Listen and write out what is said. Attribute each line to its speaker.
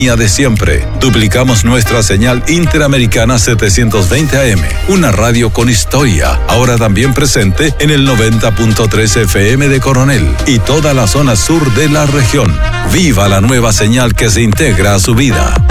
Speaker 1: de siempre. Duplicamos nuestra señal Interamericana 720 AM, una radio con historia, ahora también presente en el 90.3 FM de Coronel y toda la zona sur de la región. ¡Viva la nueva señal que se integra a su vida!